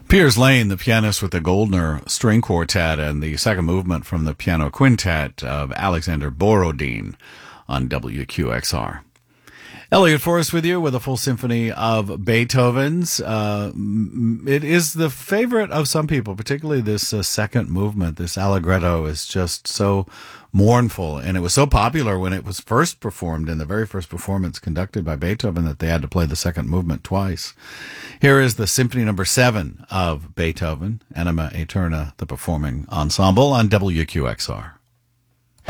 Piers Lane, the pianist with the Goldner String Quartet, and the second movement from the piano quintet of Alexander Borodin on WQXR. Elliot Forrest with you with a full symphony of Beethoven's. It is the favorite of some people, particularly this second movement. This Allegretto is just so mournful, and it was so popular when it was first performed in the very first performance conducted by Beethoven that they had to play the second movement twice. Here is the Symphony Number 7 of Beethoven, Anima Aeterna, the performing ensemble on WQXR.